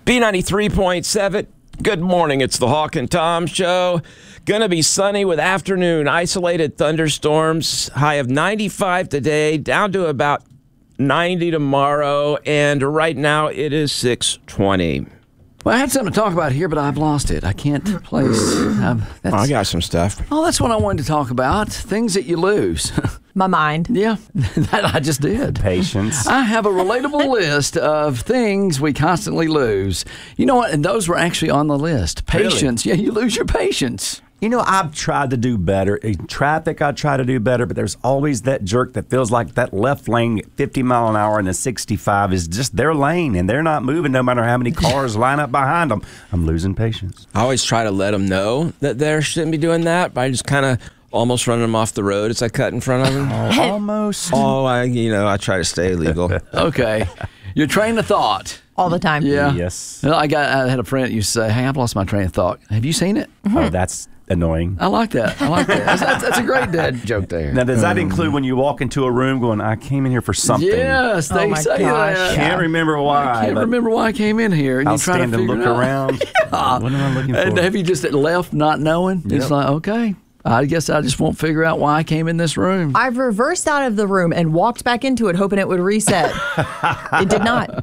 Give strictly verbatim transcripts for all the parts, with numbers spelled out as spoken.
B ninety-three point seven. Good morning. It's the Hawk and Tom Show. Going to be sunny with afternoon isolated thunderstorms. High of ninety-five today, down to about ninety tomorrow. And right now it is six twenty. Well, I had something to talk about here, but I've lost it. I can't place. Um, Oh, I got some stuff. Oh, that's what I wanted to talk about. Things that you lose. My mind. Yeah, that I just did. Patience. I have a relatable list of things we constantly lose. You know what? And those were actually on the list. Patience. Really? Yeah, you lose your patience. You know, I've tried to do better. In traffic, I try to do better, but there's always that jerk that feels like that left lane at fifty mile an hour and the sixty-five is just their lane, and they're not moving no matter how many cars line up behind them. I'm losing patience. I always try to let them know that they shouldn't be doing that, but I just kind of almost running them off the road as I cut in front of them. Oh, almost. Oh, I, you know, I try to stay legal. Okay. Your train of thought. All the time. Yeah. Yes. Well, I got. I had a friend that used to say, "Hey, I've lost my train of thought. Have you seen it?" Oh, that's annoying. I like that. I like that. That's, that's, that's a great dad joke there. Now, does that include when you walk into a room going, I came in here for something? Yes, they Oh my say gosh. that. Can't remember why. I can't but remember why I came in here. And I'll you try stand to and figure look it out. around. What am I looking for? And have you just left not knowing? Yep. It's like, okay, I guess I just won't figure out why I came in this room. I've reversed out of the room and walked back into it, hoping it would reset. It did not.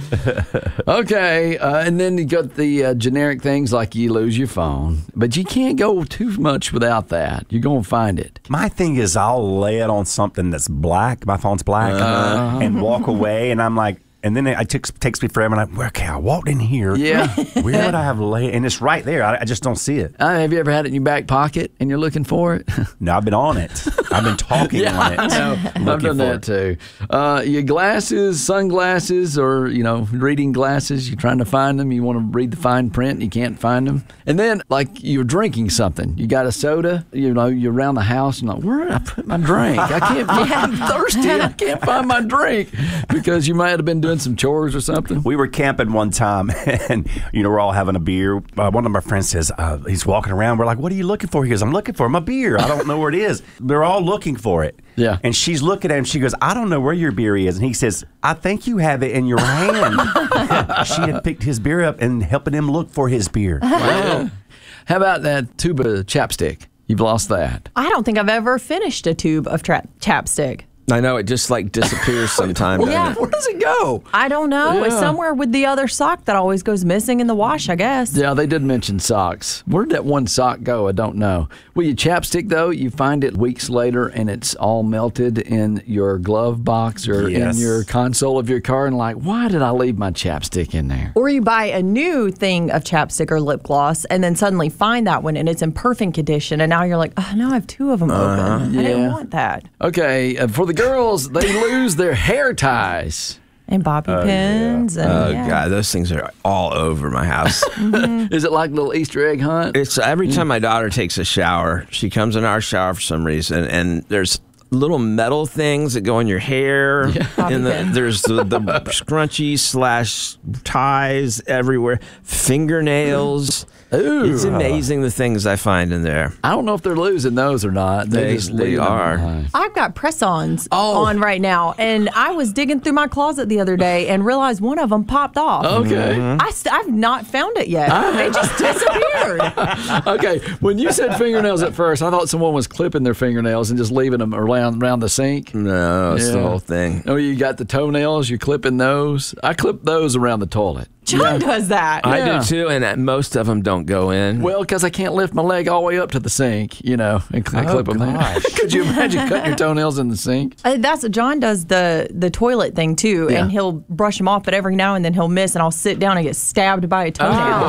Okay, uh, and then you got the uh, generic things like you lose your phone, but you can't go too much without that. You're going to find it. My thing is I'll lay it on something that's black. My phone's black. Uh-huh. And walk away. And I'm like, and then it takes, takes me forever. And I'm like, okay, I walked in here. Yeah. Where would I have laid? And it's right there. I, I just don't see it. Uh, have you ever had it in your back pocket and you're looking for it? No, I've been on it. I've been talking on it. I know. I've looking done that for it. too. Uh, your glasses, sunglasses, or you know, reading glasses. You're trying to find them. You want to read the fine print, and you can't find them. And then, like, you're drinking something. You got a soda. You know, you're around the house, and like, where did I put my drink? I can't. I'm thirsty. I can't find my drink because you might have been doing some chores or something. We were camping one time, and you know we're all having a beer. Uh, one of my friends says uh, he's walking around. We're like, "What are you looking for?" He goes, "I'm looking for my beer. I don't know where it is." They're all looking for it. Yeah. And she's looking at him. She goes, "I don't know where your beer is." And he says, "I think you have it in your hand." She had picked his beer up and helping him look for his beer. Wow. How about that tube of chapstick? You've lost that. I don't think I've ever finished a tube of tra- chapstick. I know, it just like disappears sometime. doesn't Yeah. it? Where does it go? I don't know. It's Yeah. somewhere with the other sock that always goes missing in the wash, I guess. Yeah, they did mention socks. Where did that one sock go? I don't know. Well, your chapstick, though, you find it weeks later and it's all melted in your glove box or Yes. in your console of your car. And like, why did I leave my chapstick in there? Or you buy a new thing of chapstick or lip gloss and then suddenly find that one and it's in perfect condition. And now you're like, oh, now I have two of them open. I Yeah. didn't want that. Okay, uh, for the girls, they lose their hair ties. And bobby pins. And, Oh, yeah. God, those things are all over my house. Is it like a little Easter egg hunt? It's every time my daughter takes a shower, she comes in our shower for some reason, and there's little metal things that go in your hair. And the, there's the, the scrunchie slash ties everywhere, fingernails. Ooh. It's amazing the things I find in there. I don't know if they're losing those or not. They, They- just they leave them are. behind. I've got press-ons Oh. on right now, and I was digging through my closet the other day and realized one of them popped off. Okay. I st- I've not found it yet. They just disappeared. Okay, when you said fingernails at first, I thought someone was clipping their fingernails and just leaving them around around the sink. No, it's the Yeah. whole thing. Oh, you got the toenails, you're clipping those. I clip those around the toilet. John does that. I Yeah. do too, and uh, most of them don't go in. Well, because I can't lift my leg all the way up to the sink, you know, and cl- Oh, clip them there. gosh. Could you imagine cutting your toenails in the sink? Uh, that's John does the the toilet thing too, Yeah. and he'll brush them off, but every now and then he'll miss, and I'll sit down and get stabbed by a toenail.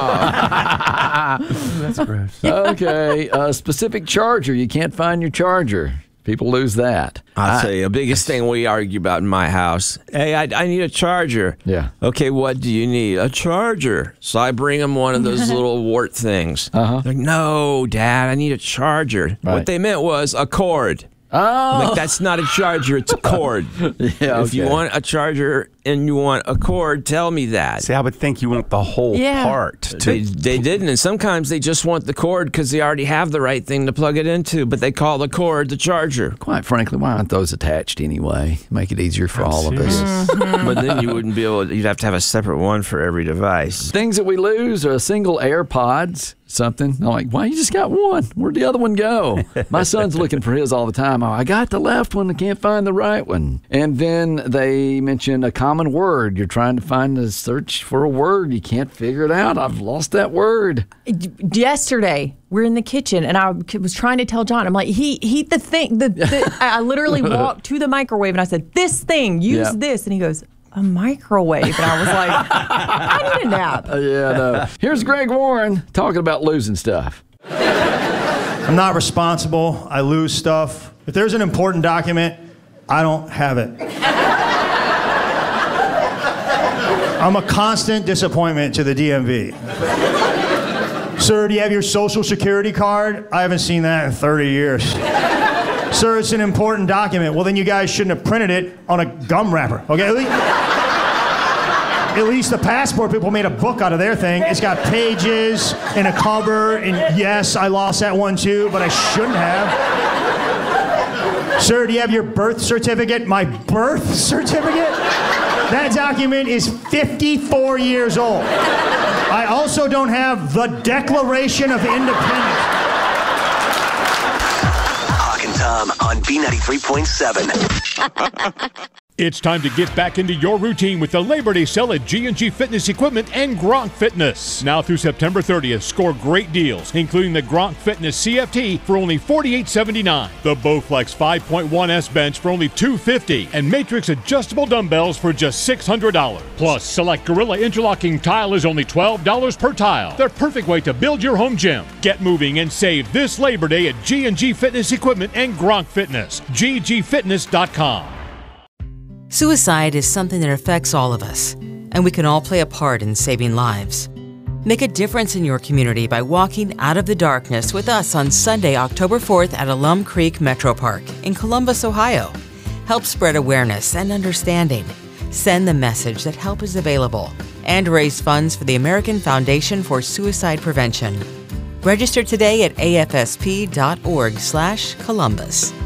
That's gross. Okay, a specific charger. You can't find your charger. People lose that. I'll tell you, the biggest thing we argue about in my house, hey, I, I need a charger. Yeah. Okay, what do you need? A charger. So I bring them one of those little wart things. Uh-huh. They're like, no, Dad, I need a charger. Right. What they meant was a cord. Oh, I'm like, that's not a charger, it's a cord. Yeah, If you okay. want a charger, and you want a cord, tell me that. See, I would think you want the whole Yeah. part. To, They, they didn't, and sometimes they just want the cord because they already have the right thing to plug it into, but they call the cord the charger. Quite frankly, why aren't those attached anyway? Make it easier for all of us. Mm-hmm. But then you wouldn't be able to, you'd have to have a separate one for every device. Things that we lose are a single AirPods, something. I'm like, why you just got one? Where'd the other one go? My son's looking for his all the time. Oh, I got the left one. I can't find the right one. And then they mention a common word. You're trying to find a search for a word. You can't figure it out. I've lost that word. Yesterday, we're in the kitchen, and I was trying to tell John, I'm like, he heat the thing. The, the I literally walked to the microwave, and I said, this thing, use Yep. this. And he goes, a microwave. And I was like, I need a nap. Uh, yeah, no. Here's Greg Warren talking about losing stuff. I'm not responsible. I lose stuff. If there's an important document, I don't have it. I'm a constant disappointment to the D M V. Sir, do you have your social security card? I haven't seen that in thirty years. Sir, it's an important document. Well, then you guys shouldn't have printed it on a gum wrapper, okay? At least, at least the passport people made a book out of their thing. It's got pages and a cover, and yes, I lost that one too, but I shouldn't have. Sir, do you have your birth certificate? My birth certificate? That document is fifty-four years old. I also don't have the Declaration of Independence. Hawk and Tom on B ninety-three point seven. It's time to get back into your routine with the Labor Day sale at G and G Fitness Equipment and Gronk Fitness. Now through September thirtieth, score great deals, including the Gronk Fitness C F T for only forty-eight seventy-nine, the Bowflex five point one S bench for only two fifty, and Matrix adjustable dumbbells for just six hundred dollars. Plus, select Gorilla interlocking tile is only twelve dollars per tile. The perfect way to build your home gym. Get moving and save this Labor Day at G and G Fitness Equipment and Gronk Fitness. G G fitness dot com. Suicide is something that affects all of us, and we can all play a part in saving lives. Make a difference in your community by walking out of the darkness with us on Sunday, October fourth at Alum Creek Metro Park in Columbus, Ohio. Help spread awareness and understanding. Send the message that help is available and raise funds for the American Foundation for Suicide Prevention. Register today at A F S P dot org slash Columbus.